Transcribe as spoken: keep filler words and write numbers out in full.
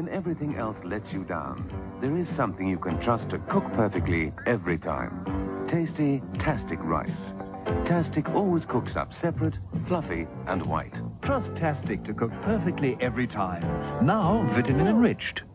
When everything else lets you down, there is something you can trust to cook perfectly every time. Tasty Tastic rice. Tastic always cooks up separate, fluffy and white. Trust Tastic to cook perfectly every time. Now vitamin enriched.